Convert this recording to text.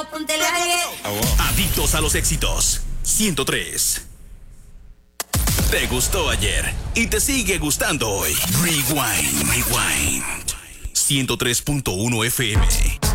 pegado, ponte la Adictos a los éxitos. 103. Te gustó ayer y te sigue gustando hoy. Rewind. 103.1 FM.